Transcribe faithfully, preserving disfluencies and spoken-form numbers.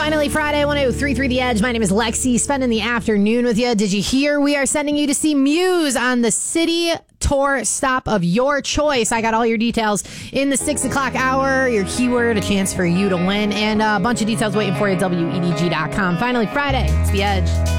Finally, Friday, one oh three three The Edge. My name is Lexi, spending the afternoon with you. Did you hear we are sending you to see Muse on the city tour stop of your choice? I got all your details in the six o'clock hour, your keyword, a chance for you to win, and a bunch of details waiting for you at W E D G dot com. Finally, Friday, it's The Edge.